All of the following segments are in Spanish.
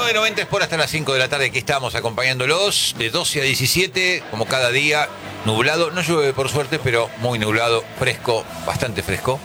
990 es por hasta las 5 de la tarde. Aquí estamos acompañándolos de 12 a 17, como cada día, nublado. No llueve por suerte, pero muy nublado, fresco, bastante fresco.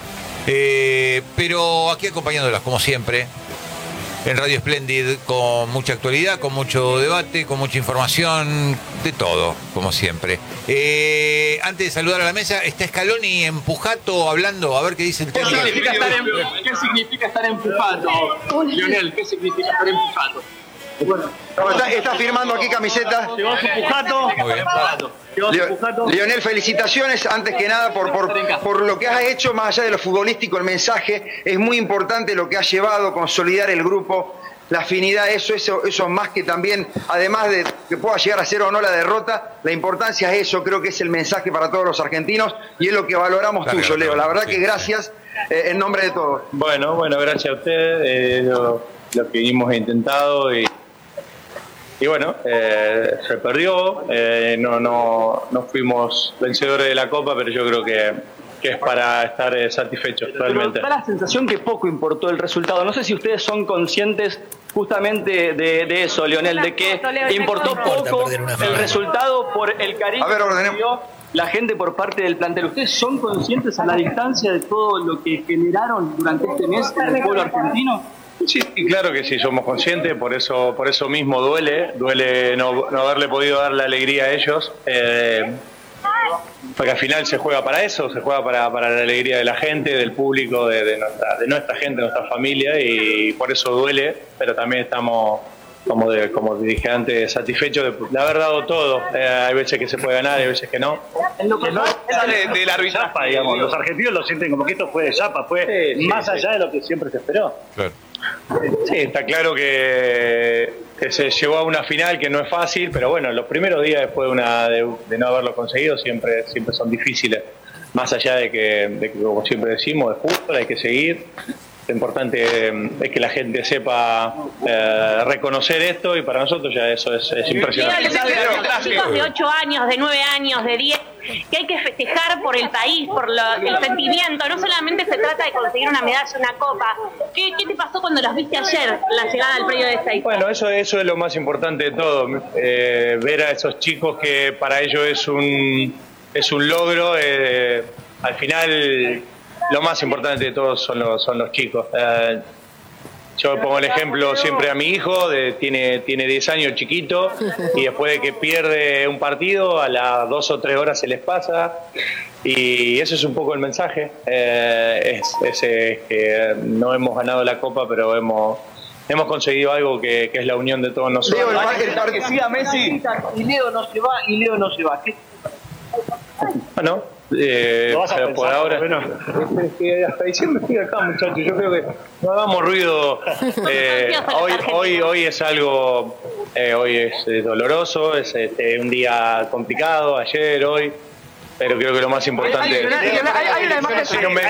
Pero aquí acompañándolas como siempre, en Radio Splendid, con mucha actualidad, con mucho debate, con mucha información, de todo, como siempre. Antes de saludar a la mesa, está Scaloni en Pujato hablando, a ver qué dice el técnico. ¿Qué significa estar en Pujato? Lionel, ¿qué significa estar en Pujato? Bueno, está firmando aquí camiseta. Llegó su Pujato. Muy bien. Lionel, felicitaciones antes que nada por lo que has hecho, más allá de lo futbolístico, el mensaje es muy importante lo que has llevado, consolidar el grupo, la afinidad, eso más que también, además de que pueda llegar a ser o no la derrota, la importancia es eso, creo que es el mensaje para todos los argentinos y es lo que valoramos tuyo, Leo. La verdad que gracias en nombre de todos. Bueno, gracias a ustedes, lo que hemos intentado y bueno, se perdió, no fuimos vencedores de la Copa, pero yo creo que es para estar satisfechos realmente. Pero da la sensación que poco importó el resultado. No sé si ustedes son conscientes justamente de eso, Lionel, de que importó poco el resultado por el cariño que dio la gente por parte del plantel. ¿Ustedes son conscientes a la distancia de todo lo que generaron durante este mes en el pueblo argentino? Sí, claro que sí, somos conscientes, por eso mismo duele no haberle podido dar la alegría a ellos, porque al final se juega para eso, se juega para la alegría de la gente, del público, de nuestra gente, de nuestra familia, y por eso duele, pero también estamos, como dije antes, satisfechos de haber dado todo. Hay veces que se puede ganar, hay veces que no. En lo que no del arbitraje, digamos, los argentinos lo sienten como que esto fue de chapa, fue más allá de lo que siempre se esperó. Claro. Sí, está claro que se llegó a una final que no es fácil, pero bueno, los primeros días después de no haberlo conseguido siempre son difíciles. Más allá de que, como siempre decimos, es fútbol, hay que seguir. Lo importante es que la gente sepa reconocer esto, y para nosotros ya eso es impresionante. Chicos de 8 años, de 9 años, de 10, que hay que festejar por el país, por el sentimiento. No solamente se trata de conseguir una medalla, una copa. ¿Qué te pasó cuando los viste ayer, la llegada al predio de Ezeiza? Bueno, eso es lo más importante de todo. Ver a esos chicos que para ellos es un logro. Al final, lo más importante de todos son los chicos. Yo pongo el ejemplo siempre a mi hijo, tiene 10 años, chiquito, y después de que pierde un partido, a las 2 o 3 horas se les pasa, y eso es un poco el mensaje. Que no hemos ganado la Copa, pero hemos conseguido algo que es la unión de todos nosotros. Leo, que siga Messi y Leo no se va, ¿Qué? Bueno, por ahora, hasta diciembre estoy acá, muchachos. Yo creo que no hagamos ruido. Hoy es algo, hoy es doloroso, es un día complicado, ayer, hoy. Pero creo que lo más importante hay una imagen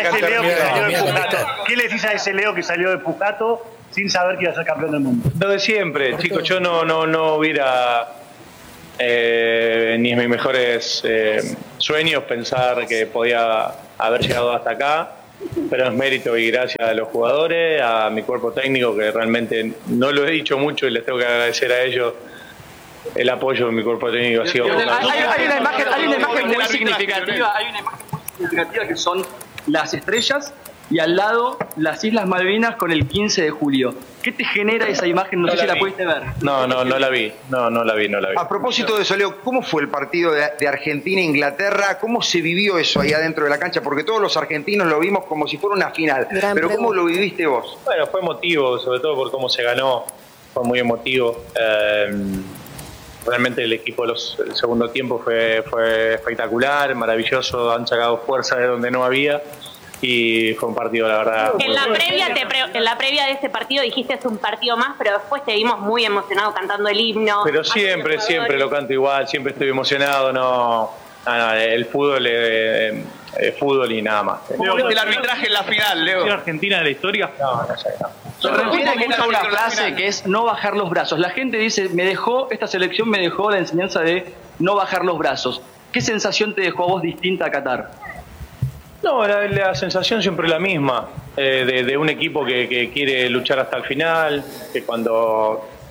¿Qué le decís a ese Leo que salió de Pujato sin saber que iba a ser campeón del mundo? Lo de siempre, chicos. Yo no hubiera ni en mis mejores sueños pensar que podía haber llegado hasta acá, pero es mérito y gracias a los jugadores, a mi cuerpo técnico, que realmente no lo he dicho mucho y les tengo que agradecer a ellos el apoyo de mi cuerpo técnico. Ha sido hay una imagen muy significativa, que son las estrellas y al lado las Islas Malvinas con el 15 de julio. ¿Qué te genera esa imagen? No sé si la pudiste ver. No la vi. A propósito de eso, Leo, ¿cómo fue el partido de Argentina-Inglaterra? ¿Cómo se vivió eso ahí adentro de la cancha? Porque todos los argentinos lo vimos como si fuera una final. Pero ¿cómo lo viviste vos? Bueno, fue emotivo, sobre todo por cómo se ganó. Fue muy emotivo. Realmente el equipo el segundo tiempo fue espectacular, maravilloso. Han sacado fuerza de donde no había. Y fue un partido, la verdad. En la previa de este partido dijiste es un partido más, pero después te vimos muy emocionado cantando el himno. Pero siempre lo canto igual, siempre estoy emocionado. El fútbol es fútbol y nada más. El arbitraje en la final, Leo. ¿La Argentina de la historia? No sé. Se refiere mucho a una frase que es no bajar los brazos. La gente dice, esta selección me dejó la enseñanza de no bajar los brazos. ¿Qué sensación te dejó a vos distinta a Qatar? No, la sensación siempre es la misma, de un equipo que quiere luchar hasta el final, que cuando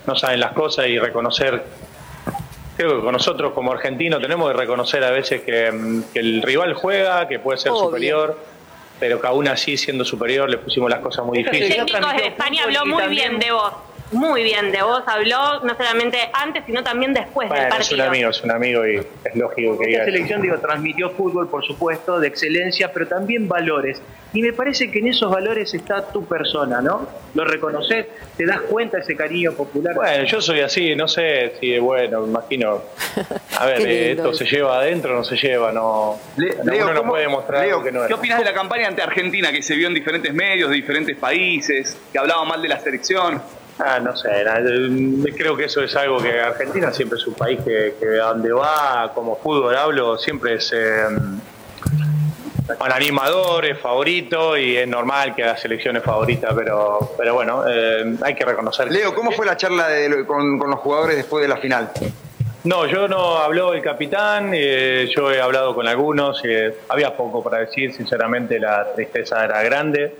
no saben las cosas y reconocer. Creo que con nosotros como argentinos tenemos que reconocer a veces que el rival juega, que puede ser superior, pero que aún así siendo superior le pusimos las cosas muy difíciles. El técnico de España habló muy bien de vos. Muy bien de vos, habló no solamente antes, sino también después del partido. Es un amigo y es lógico que diga. Esta selección, transmitió fútbol, por supuesto, de excelencia, pero también valores. Y me parece que en esos valores está tu persona, ¿no? ¿Lo reconoces? ¿Te das cuenta de ese cariño popular? Bueno, yo soy así, no sé si, bueno, me imagino. A ver, esto se lleva adentro, no se lleva, no. Uno no puede mostrar algo que no es. ¿Qué opinas de la campaña ante Argentina que se vio en diferentes medios, de diferentes países, que hablaban mal de la selección? No sé, creo que eso es algo que Argentina siempre es un país que donde va, como fútbol hablo, siempre es un animador, es favorito y es normal que la selección es favorita, pero bueno, hay que reconocer. Leo, ¿cómo fue la charla con los jugadores después de la final? No, yo no habló el capitán, yo he hablado con algunos, había poco para decir, sinceramente la tristeza era grande.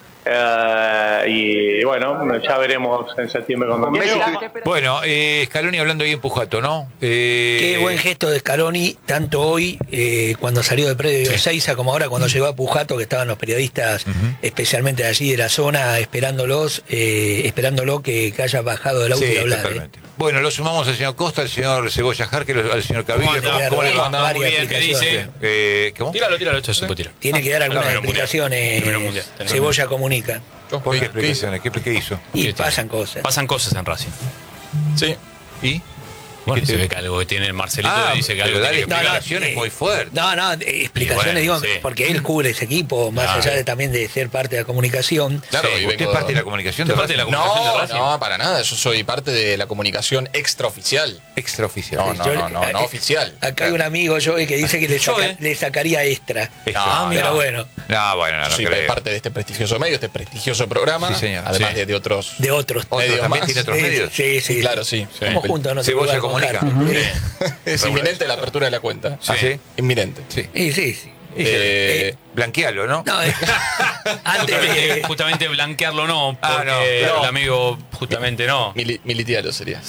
Y bueno, ya veremos en septiembre cuando Bueno, Scaloni hablando ahí en Pujato, ¿no? Qué buen gesto de Scaloni, tanto hoy cuando salió del predio de Ezeiza como ahora cuando llegó a Pujato, que estaban los periodistas especialmente de allí de la zona esperándolo que haya bajado del auto y hablar. Bueno, lo sumamos al señor Costa, al señor Cebolla Jarque, al señor Cabillo. ¿Cómo le va? Muy bien, ¿qué dice? ¿Cómo? Tíralo, esto se puede tirar. Tiene que dar algunas explicaciones. Cebolla comunica. ¿Por qué explicaciones? ¿Qué hizo? Y pasan cosas. Pasan cosas en Racing. Sí. ¿Y? Bueno, se ve que algo que tiene Marcelito dice que algo tiene explicaciones muy fuertes. Explicaciones, bueno, digo, porque él cubre ese equipo, más allá de también de ser parte de la comunicación. Claro, Sí, ¿usted es parte de la comunicación de Racing? No, para nada, yo soy parte de la comunicación extraoficial. Extraoficial. No oficial. Acá hay un amigo, Joey, que dice que le sacaría extra. Pero bueno. No soy parte de este prestigioso medio, este prestigioso programa. Sí, señor. Además de otros. De otros. Medios ¿También más. tiene otros medios? Sí. Claro, sí. Estamos juntos, no se Cebolla puede comunica. Es inminente la apertura de la cuenta. ¿Sí? Inminente. Sí. Sí. Blanquealo, ¿no? No, justamente blanquearlo no, porque el amigo justamente no. Militialo sería.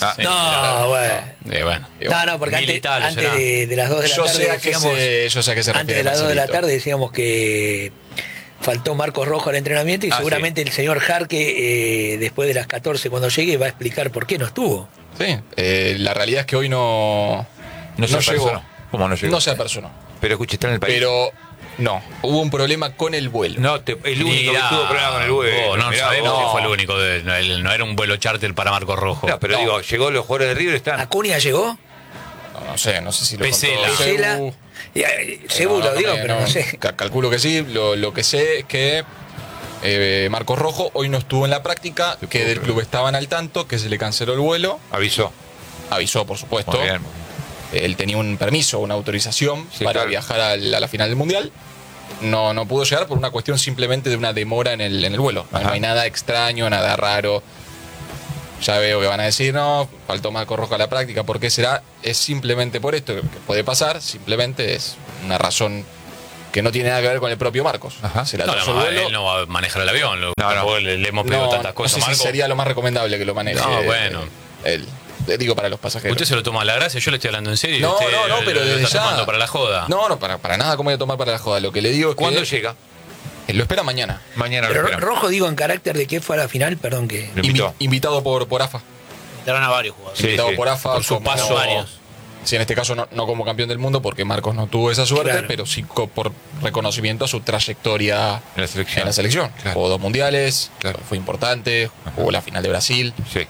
No, porque antes de las 2 de la tarde decíamos, antes de las 2 de la tarde decíamos que faltó Marcos Rojo al entrenamiento y seguramente el señor Jarque después de las 14 cuando llegue va a explicar por qué no estuvo. Sí, la realidad es que hoy no llegó. ¿Cómo no llegó? No se apersonó. Pero escuché, está en el país. Pero no, hubo un problema con el vuelo. No, el único que tuvo problema con el vuelo. No sabemos si fue el único. No era un vuelo charter para Marcos Rojo. No, pero digo, llegó los jugadores de River, están. ¿Acuña llegó? No sé si lo Pesela. contó. Seguro, pero no sé. Calculo que sí. Lo que sé es que Marcos Rojo hoy no estuvo en la práctica, que del club estaban al tanto, que se le canceló el vuelo. Avisó, por supuesto. Muy bien. Él tenía un permiso, una autorización para viajar a la final del Mundial. No pudo llegar por una cuestión simplemente de una demora en el vuelo. No hay nada extraño, nada raro. Ya veo que van a decir, no, faltó Marcos Rojo a la práctica. ¿Por qué será? Es simplemente por esto que puede pasar. Simplemente es una razón que no tiene nada que ver con el propio Marcos. Él no va a manejar el avión. Le hemos pedido tantas cosas. No sé si sería lo más recomendable que lo maneje. Él. Digo, para los pasajeros. Usted se lo toma a la gracia, yo le estoy hablando en serio. No, pero desde está ya. tomando para la joda. No, para nada, ¿cómo voy a tomar para la joda? Lo que le digo es que. ¿Cuándo llega? Lo espera mañana. Mañana pero lo espera. Rojo, digo, en carácter de que fue a la final, perdón que. Invitado por AFA. Darán a varios jugadores. Invitado por AFA. Por su paso. Varios. Sí, en este caso no como campeón del mundo, porque Marcos no tuvo esa suerte, pero sí por reconocimiento a su trayectoria en la selección. Claro. Jugó 2 mundiales, fue importante, jugó la final de Brasil. Sí.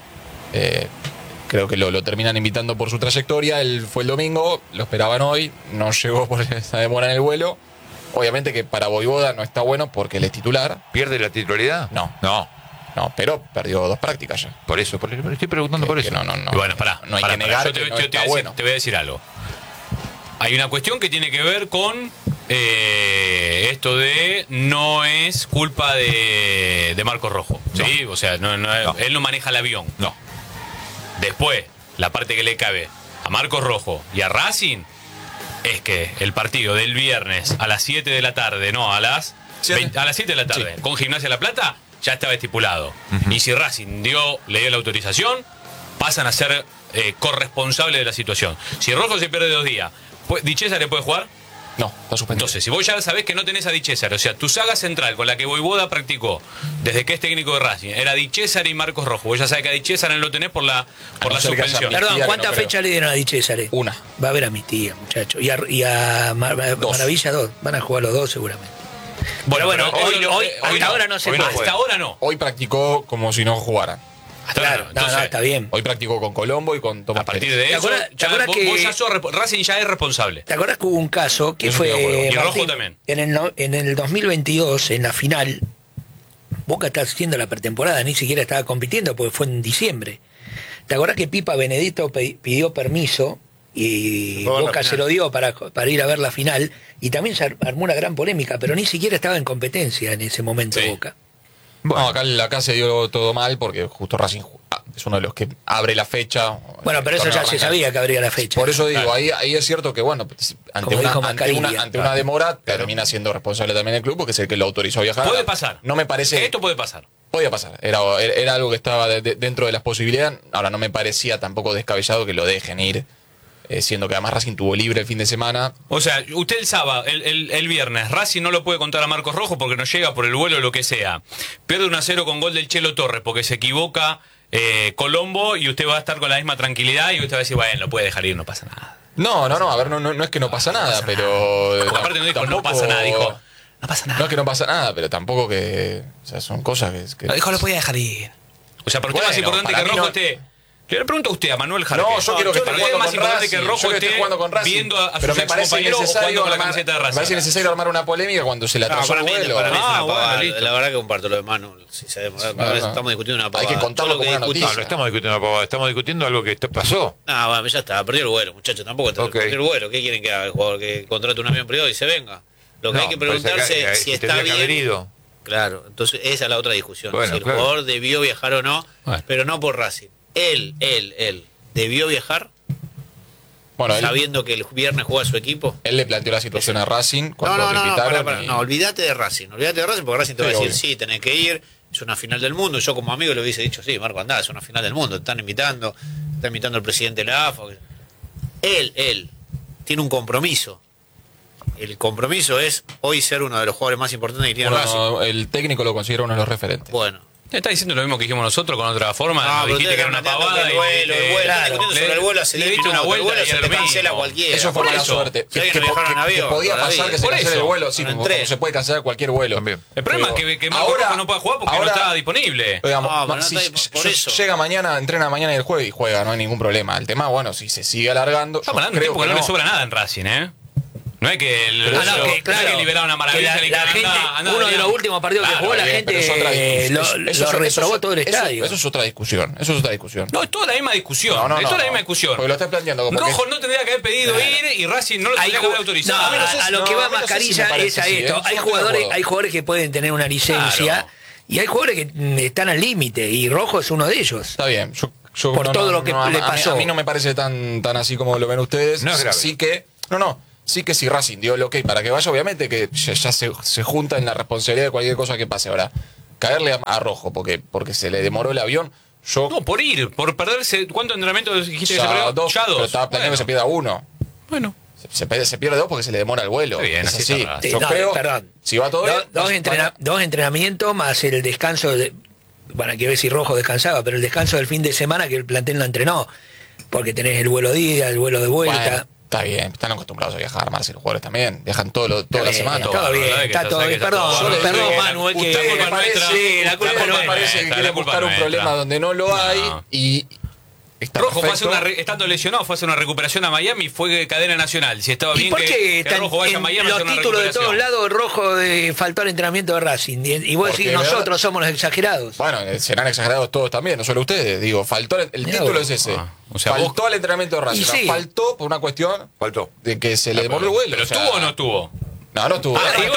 Creo que lo terminan invitando por su trayectoria. Él fue el domingo, lo esperaban hoy, no llegó por esa demora en el vuelo. Obviamente que para Vojvoda no está bueno porque él es titular. ¿Pierde la titularidad? No, pero perdió 2 prácticas ya. Por eso, estoy preguntando por eso. No. Bueno, pará. No hay que negar que no está bueno. Te voy a decir algo. Hay una cuestión que tiene que ver con esto de no es culpa de Marcos Rojo. ¿Sí? O sea, él no maneja el avión. No. Después, la parte que le cabe a Marcos Rojo y a Racing es que el partido del viernes a las 7 de la tarde, a las 7 de la tarde, con Gimnasia La Plata, ya estaba estipulado. Y si Racing le dio la autorización, pasan a ser corresponsables de la situación. Si Rojo se pierde 2 días, ¿Di César le puede jugar? No, está suspendido. Entonces, si vos ya sabés que no tenés a Di César, o sea, tu saga central con la que Vojvoda practicó desde que es técnico de Racing era Di César y Marcos Rojo. Vos ya sabés que a Di César no lo tenés por la suspensión. Perdón, ¿cuántas fechas le dieron a Di César? Una. Va a ver a mi tía, muchacho. Y a Maravilla 2. Van a jugar los 2 seguramente. Bueno, hoy hasta ahora no se puede. Hasta ahora no. Hoy practicó como si no jugara. Claro, no, está bien. Hoy practicó con Colombo y con Tomás. A partir de eso, Racing ya es responsable. ¿Te acuerdas que hubo un caso que fue y Rojo también? En el 2022, en la final, Boca está haciendo la pretemporada, ni siquiera estaba compitiendo porque fue en diciembre. ¿Te acuerdas que Pipa Benedetto pidió permiso y Boca se lo dio para ir a ver la final? Y también se armó una gran polémica, pero ni siquiera estaba en competencia en ese momento Boca. Bueno, acá se dio todo mal porque justo Racing es uno de los que abre la fecha. Bueno, pero eso ya se sabía que abría la fecha. Por eso digo, ahí es cierto que, bueno, ante una demora termina siendo responsable también el club porque es el que lo autorizó a viajar. Puede pasar. No me parece. Esto puede pasar. Podía pasar. Era algo que estaba dentro de las posibilidades. Ahora, no me parecía tampoco descabellado que lo dejen ir. Siendo que además Racing tuvo libre el fin de semana. O sea, usted el sábado, el viernes, Racing no lo puede contar a Marcos Rojo porque no llega por el vuelo o lo que sea. Pierde 1-0 con gol del Chelo Torres porque se equivoca Colombo y usted va a estar con la misma tranquilidad y usted va a decir, bueno, lo puede dejar ir, no pasa nada. No, a ver, no es que no pasa nada, pero... Aparte no dijo no pasa nada, dijo no pasa nada. No es que no pasa nada, pero tampoco que... O sea, son cosas que... No, dijo, lo podía dejar ir. O sea, porque es más importante que Rojo esté... Le pregunto a usted, a Manuel Jarque. No, yo quiero que esté jugando con Racing. Viendo a pero sus me parece necesario con la camiseta de Racing. Me parece necesario armar una polémica cuando se le atrasó el vuelo. Para mí es una pavada. La verdad que comparto lo de Manu. Estamos discutiendo una pavada. Hay que contarlo como una noticia. No estamos discutiendo una pavada. Estamos discutiendo algo que pasó. No, bueno, ya está. Perdió el vuelo, muchachos. Tampoco perdió el vuelo. ¿Qué quieren que haga el jugador? Que contrate un avión privado y se venga. Lo que hay que preguntarse si está bien. Claro, entonces esa es la otra discusión. Si el jugador debió viajar o no, pero no por Racing. Él debió viajar sabiendo que el viernes juega su equipo. Él le planteó la situación a Racing cuando lo invitaron. No, olvídate de Racing porque Racing te va a decir, sí, tenés que ir, es una final del mundo. Yo como amigo le hubiese dicho, sí, Marco, andá, es una final del mundo, te están invitando, está invitando el presidente de la AFA. Él tiene un compromiso. El compromiso es hoy ser uno de los jugadores más importantes que tiene Racing. El técnico lo considera uno de los referentes. Bueno. Está diciendo lo mismo que dijimos nosotros con otra forma. No, dijiste que era una pavada. El vuelo, sobre el vuelo hace 10 minutos. El vuelo se te cancela cualquiera. Eso fue mala suerte. Que podía pasar que se cancele el vuelo. Sí, se puede cancelar cualquier vuelo. El problema es que Marco Rojo no puede jugar porque no está disponible. Si llega mañana, entrena mañana y el jueves y juega, no hay ningún problema. El tema, bueno, si se sigue alargando. Estamos hablando de un tipo que no le sobra nada en Racing, ¿eh? No es que liberaron a Maravilla. Uno de los últimos partidos que jugó, la gente lo reprobó todo el estadio. Eso es otra discusión. No, es toda la misma discusión. Porque lo estás planteando como Rojo no tendría que haber pedido ir y Racing no lo tendría que haber autorizado. A lo que va Mascarilla es a esto. Hay jugadores que pueden tener una licencia y hay jugadores que están al límite y Rojo es uno de ellos. Está bien. Por todo lo que le pasó. A mí no me parece tan así como lo ven ustedes. No es grave. Sí que si Racing dio el ok para que vaya, obviamente que ya se junta en la responsabilidad de cualquier cosa que pase. Ahora, caerle a Rojo porque se le demoró el avión, No, por perderse. ¿Cuántos entrenamientos dijiste que se perdió? Dos. Pero estaba planeando que se pierda uno. Bueno. Se pierde 2 porque se le demora el vuelo. Bien, es así. Yo creo, perdón. Si va todo bien. Dos entrenamientos más el descanso. Bueno, hay que ver si Rojo descansaba, pero el descanso del fin de semana que el plantel no entrenó. Porque tenés el vuelo de ida, el vuelo de vuelta. Bueno. Está bien, están acostumbrados a viajar más y los jugadores también. Viajan toda la semana. Todo bien, está todo bien. Perdón, Manuel, que la culpa no me parece que quiere buscar un problema donde no lo hay y Rojo estando lesionado fue a hacer una recuperación a Miami, fue cadena nacional. Si estaba bien que Rojo vaya a Miami a hacer una recuperación. Los títulos de todos lados, Rojo faltó al entramento de Racing. Y vos decís, nosotros somos los exagerados. Bueno, serán exagerados todos también, no solo ustedes. Digo, faltó el título es ese. Faltó al entrenamiento de Racing. Sí. Faltó por una cuestión de que se le demoró el vuelo. ¿Pero estuvo o no estuvo? No estuvo.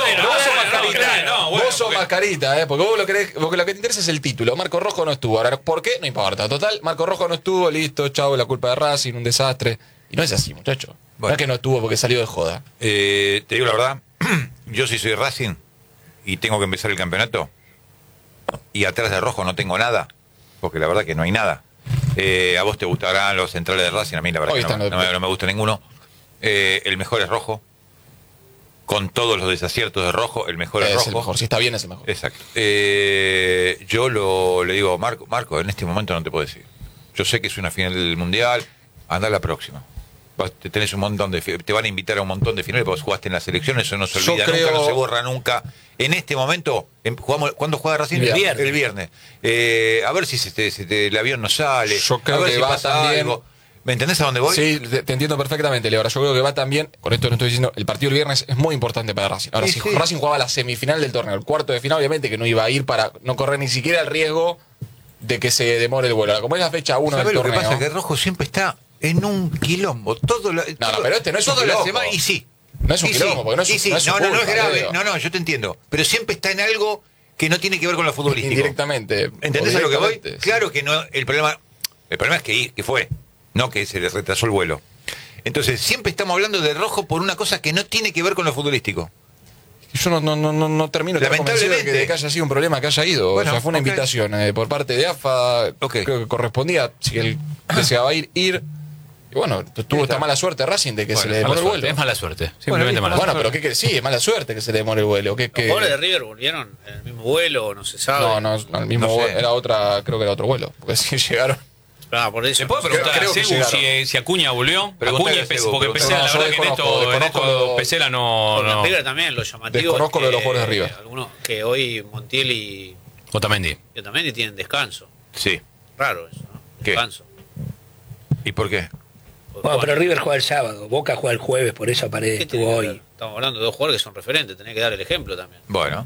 Vos sos mascarita, porque vos lo que te interesa es el título. Marco Rojo no estuvo. Ahora, ¿por qué? No importa. Total, Marco Rojo no estuvo, listo, chavo, la culpa de Racing, un desastre. Y no es así, muchacho. No es que no estuvo porque salió de joda. Te digo la verdad, yo sí soy Racing y tengo que empezar el campeonato y atrás de Rojo no tengo nada, porque la verdad que no hay nada. A vos te gustarán los centrales de Racing, a mí la verdad que no me gusta ninguno. El mejor es Rojo. Con todos los desaciertos de Rojo, el mejor es Rojo. El mejor, si está bien es el mejor. Exacto. Yo le digo, Marco, en este momento no te puedo decir. Yo sé que es una final del Mundial, anda a la próxima. Tenés un montón te van a invitar a un montón de finales, porque jugaste en las selecciones, eso no se olvida nunca, no se borra nunca. En este momento, ¿cuándo juega Racing? El viernes. A ver si el avión no sale. Yo creo a ver que si va pasa también. Algo. ¿Me entendés a dónde voy? Sí, te entiendo perfectamente, Leo. Ahora, yo creo que va también, con esto no estoy diciendo, el partido del viernes es muy importante para Racing. Ahora, si Racing jugaba la semifinal del torneo, el cuarto de final, obviamente que no iba a ir para no correr ni siquiera el riesgo de que se demore el vuelo. Ahora, como es la fecha 1 del torneo. Lo que pasa es que Rojo siempre está en un quilombo. Pero este no es un quilombo. Semana, y sí. No es un quilombo, porque no es no es grave. No, yo te entiendo. Pero siempre está en algo que no tiene que ver con lo futbolístico. Indirectamente. ¿Entendés a lo que voy? Sí. Claro que no. El problema es que fue. No que se le retrasó el vuelo. Entonces, siempre estamos hablando de Rojo por una cosa que no tiene que ver con lo futbolístico. Yo no termino de estar convencido de que haya sido un problema que haya ido. Bueno, o sea, fue una invitación por parte de AFA, creo que correspondía, si él deseaba ir. Y bueno, tuvo esta mala suerte Racing de que se le demore el vuelo. Es mala suerte, simplemente mala suerte. Bueno, pero sí, es mala suerte que se le demore el vuelo. ¿Los jugadores de River volvieron en el mismo vuelo? No se sabe. No, el mismo vuelo, creo que era otro vuelo, porque sí llegaron. Por eso. ¿Se puede preguntar a Sebu si Acuña volvió? Acuña y Pesela, porque Pesela, la verdad que en esto Pesela no. River también, lo llamativo. Desconozco lo de los jugadores de River. Algunos que hoy Montiel y Otamendi tienen descanso. Sí. Raro eso, ¿no? Descanso. ¿Y por qué? Bueno, pero River juega el sábado, Boca juega el jueves, por eso Paredes estuvo hoy. Estamos hablando de dos jugadores que son referentes, tenés que dar el ejemplo también. Bueno.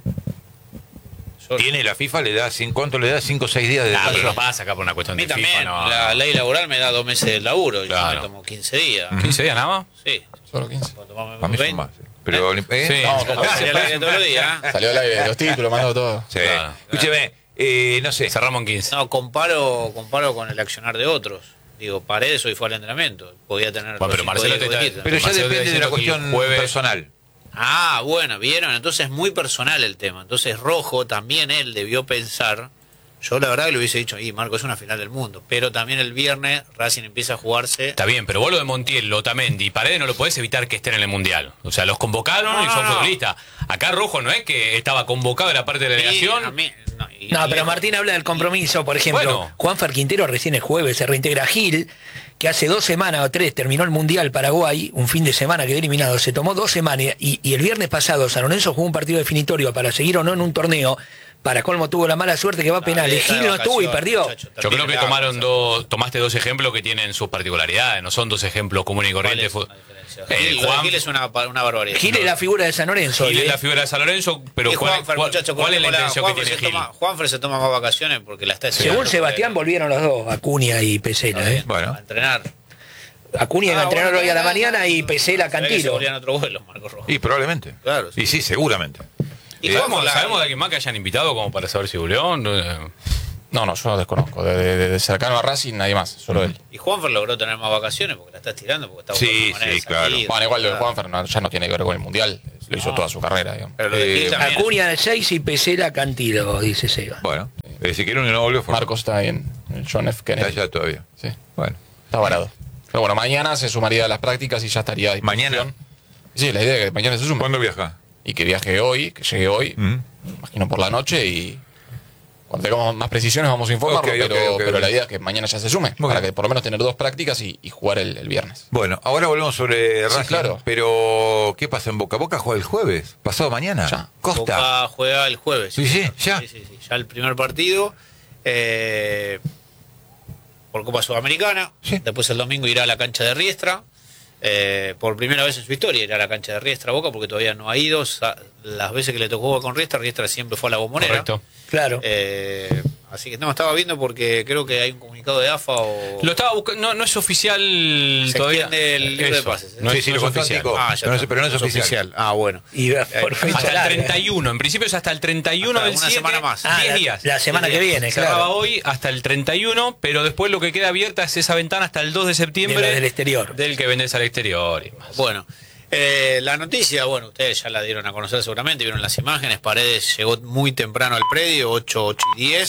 Tiene la FIFA, le da ¿cuánto le da? 5 o 6 días de descanso. Pero no pasa acá por una cuestión de también, FIFA. No. La ley laboral me da 2 meses de laburo, claro. Yo me tomo 15 días. ¿15 días nada más? Sí. Solo 15. Para mí son más. Pero, sí. Salió al aire todos los días. Salió al aire, los títulos, mandó todo. Sí. Claro. Escúcheme, no sé. Cerramos en 15. No, comparo con el accionar de otros. Digo, Paredes hoy fue al entrenamiento. Podía tener. Bueno, pero Marcelo pero ya depende de la cuestión personal. Ah, bueno, vieron, entonces es muy personal el tema. Entonces Rojo también él debió pensar. Yo la verdad que le hubiese dicho, Marco, es una final del mundo. Pero también el viernes Racing empieza a jugarse. Está bien, pero vos lo de Montiel, Otamendi y Paredes no lo podés evitar que estén en el Mundial. O sea, los convocaron y son futbolistas. Acá Rojo no es que estaba convocado, era parte de la delegación. No, pero Martín habla del compromiso, por ejemplo. Juanfer Quintero recién el jueves se reintegra. Gil, que hace 2 semanas o 3 terminó el Mundial Paraguay, un fin de semana quedó eliminado, se tomó 2 semanas y el viernes pasado San Lorenzo jugó un partido definitorio para seguir o no en un torneo. Para colmo tuvo la mala suerte que va a penales. Gil no estuvo y perdió. Yo creo que tomaste 2 ejemplos que tienen sus particularidades, no son 2 ejemplos comunes y corrientes. Gil es una barbaridad. Gil es la figura de San Lorenzo. Gil es la figura de San Lorenzo, pero ¿cuál es la intención que tiene Gil? Juanfer se toma más vacaciones porque la está estudiando. Según Sebastián volvieron los dos, Acuña y Pesela. Bueno. A entrenar. Acuña iba a entrenar hoy a la mañana y Pesela Cantilo. Otro vuelo, Marco Rojo. Y probablemente. Claro. Y sí, seguramente. ¿Sabemos de alguien más que hayan invitado como para saber si volvió? No, yo desconozco. De cercano a Racing, nadie más, solo él. Y Juanfer logró tener más vacaciones porque la está estirando, porque está sí, claro. Bueno, igual lo de Juanfer ya no tiene que ver con el Mundial. Lo hizo toda su carrera, digamos. Acuña de 6 y Pesela Cantilo, dice Seba. Bueno, si quiere uno no volvió. Marcos está ahí en el John F. Kennedy. Está allá todavía. Sí. Bueno. Está varado. Pero bueno, mañana se sumaría a las prácticas y ya estaría a disposición. ¿Mañana? Sí, la idea es que mañana se suma. ¿Cuándo viaja? Y que viaje hoy, que llegue hoy, imagino por la noche, y cuando tengamos más precisiones vamos a informarlo, pero la idea es que mañana ya se sume, para que por lo menos tener 2 prácticas y jugar el viernes. Bueno, ahora volvemos sobre Racing, claro. Pero ¿qué pasa en Boca? Boca juega el jueves, pasado mañana. Ya. Costa. Boca juega el jueves. Sí, ya. Sí, ya el primer partido. Por Copa Sudamericana. Sí. Después el domingo irá a la cancha de Riestra. Por primera vez en su historia irá a la cancha de Riestra Boca porque todavía no ha ido. Las veces que le tocó jugar con Riestra siempre fue a la Bombonera. Correcto. Claro. Así que no, estaba viendo porque creo que hay un comunicado de AFA o... Lo estaba buscando, no es oficial se todavía. El libro de pases. No es oficial. Pero no es oficial. Bueno. Y hasta el 31, en principio es hasta el 31 del 7. Una semana más. 10 días. La semana que viene, Cerraba hoy hasta el 31, pero después lo que queda abierta es esa ventana hasta el 2 de septiembre. Del exterior. Del que vendés al exterior y más. Bueno. La noticia, ustedes ya la dieron a conocer seguramente, vieron las imágenes. Paredes llegó muy temprano al predio, 8 y 10.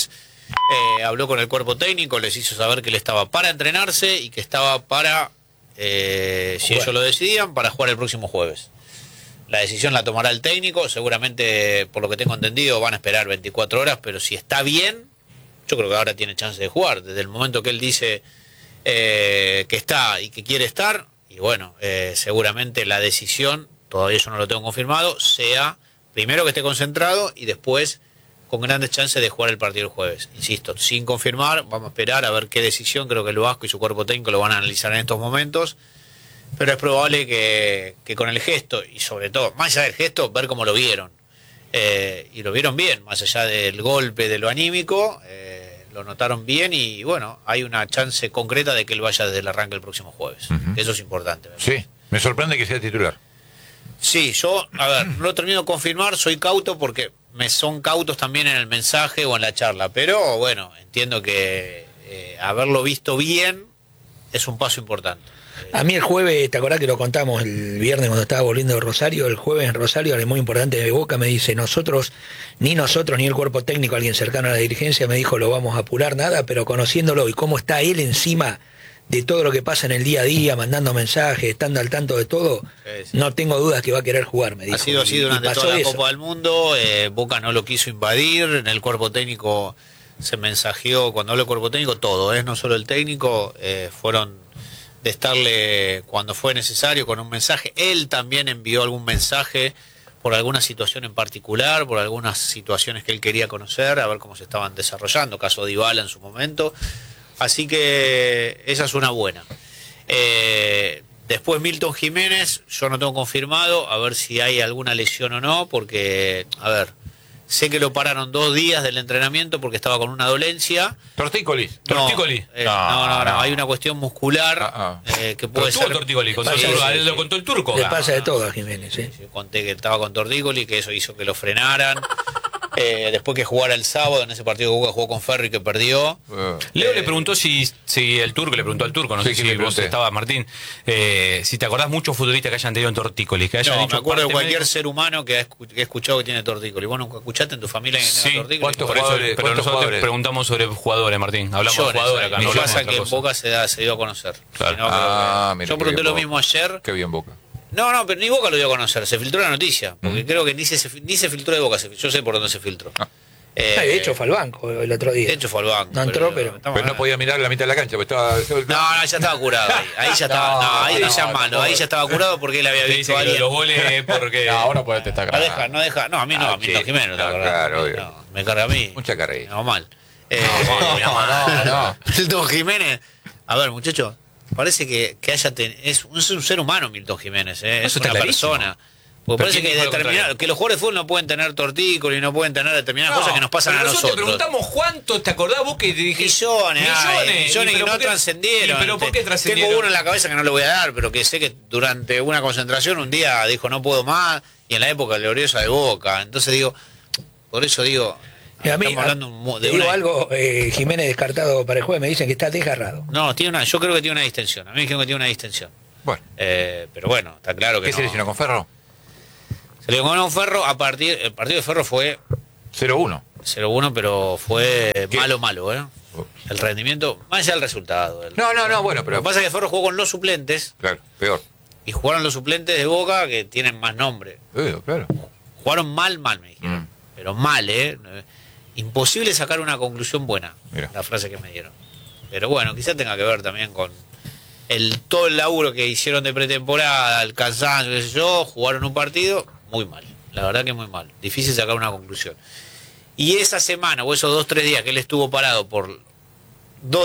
habló con el cuerpo técnico, les hizo saber que él estaba para entrenarse y que estaba para, si ellos lo decidían, para jugar el próximo jueves. La decisión la tomará el técnico, seguramente, por lo que tengo entendido, van a esperar 24 horas, pero si está bien, yo creo que ahora tiene chance de jugar. Desde el momento que él dice que está y que quiere estar, y bueno, seguramente la decisión, todavía yo no lo tengo confirmado, sea primero que esté concentrado y después con grandes chances de jugar el partido el jueves. Insisto, sin confirmar, vamos a esperar a ver qué decisión, creo que el Vasco y su cuerpo técnico lo van a analizar en estos momentos, pero es probable que con el gesto, y sobre todo, más allá del gesto, ver cómo lo vieron. Y lo vieron bien, más allá del golpe, de lo anímico, lo notaron bien y bueno, hay una chance concreta de que él vaya desde el arranque el próximo jueves. Eso es importante. Sí, me sorprende que sea titular. Sí, yo, a ver, no lo termino de confirmar, soy cauto porque me son cautos también en el mensaje o en la charla, pero bueno, entiendo que haberlo visto bien es un paso importante. A mí el jueves, ¿te acordás que lo contamos el viernes cuando estaba volviendo de Rosario? El jueves en Rosario, alguien muy importante de Boca me dice, nosotros ni el cuerpo técnico, alguien cercano a la dirigencia me dijo, lo vamos a apurar, nada, pero conociéndolo y cómo está él encima de todo lo que pasa en el día a día, mandando mensajes, estando al tanto de todo, no tengo dudas que va a querer jugar, me dijo. Ha sido así durante toda la Copa del Mundo, Boca no lo quiso invadir, en el cuerpo técnico se mensajeó, cuando hablo de cuerpo técnico, todo, no solo el técnico, fueron de estarle cuando fue necesario con un mensaje. Él también envió algún mensaje por alguna situación en particular, por algunas situaciones que él quería conocer, a ver cómo se estaban desarrollando, caso de Dybala en su momento. Así que esa es una buena. Después Milton Jiménez, yo no tengo confirmado, a ver si hay alguna lesión o no, porque, a ver, sé que lo pararon 2 días del entrenamiento porque estaba con una dolencia. Tortícolis. No, hay una cuestión muscular que puede ser. Tortícolis, lo contó el turco. Le pasa de todo a Jiménez, ¿sí? Yo conté que estaba con tortícolis, que eso hizo que lo frenaran. Después que jugara el sábado en ese partido que Boca jugó con Ferri que perdió. Leo le preguntó si el turco, le preguntó al turco, no sé si vos estabas, Martín, si te acordás muchos futbolistas que hayan tenido tortícolis, que hayan dicho. Me acuerdo de cualquier ser humano que ha escuchado que tiene tortícolis. ¿Vos nunca escuchaste en tu familia que tiene tortícolis? Pero nosotros te preguntamos sobre jugadores, Martín. Hablamos de jugadores acá. Me pasa que en Boca se dio a conocer. Claro. Yo pregunté lo mismo ayer. Qué bien Boca. No, pero ni Boca lo dio a conocer, se filtró la noticia, porque creo que ni se filtró de Boca, yo sé por dónde se filtró. De hecho fue al banco el otro día. De hecho fue al banco. No entró, pero no podía mirar la mitad de la cancha, porque estaba... No, ya estaba curado ahí ya estaba, ahí ya estaba curado porque él había visto a alguien. Los goles porque... Ahora puede te estar grabando. No deja, a mí no, a Milton Jiménez, claro, me carga a mí. Mucha carrera. No, mal. Milton Jiménez, a ver, muchachos. Parece que es un ser humano Milton Jiménez, es una persona. Porque parece que los jugadores de fútbol no pueden tener tortícolis, no pueden tener determinadas cosas que nos pasan a nosotros. Te preguntamos cuánto, ¿te acordás vos que dijiste? Millones que no trascendieron. ¿Pero por qué trascendieron? Tengo uno en la cabeza que no le voy a dar, pero que sé que durante una concentración un día dijo no puedo más, y en la época gloriosa de Boca. Entonces por eso digo... Estamos hablando de algo, Jiménez descartado para el jueves, me dicen que está desgarrado. No, yo creo que tiene una distensión. A mí me dijeron que tiene una distensión. Bueno. Pero bueno, está claro que ¿Qué se lesionó con Ferro? Se lesionó con Ferro el partido de Ferro fue 0-1. 0-1, pero fue malo, El rendimiento, más allá del resultado. Bueno, pero... Lo que pasa es que Ferro jugó con los suplentes. Claro, peor. Y jugaron los suplentes de Boca que tienen más nombre. Claro. Jugaron mal, me dijeron. Pero mal, imposible sacar una conclusión buena. Mira. La frase que me dieron. Pero bueno, quizás tenga que ver también con todo el laburo que hicieron de pretemporada, el cansancio, qué sé yo, jugaron un partido muy mal. La verdad que muy mal. Difícil sacar una conclusión. Y esa semana o esos 2-3 días que él estuvo parado por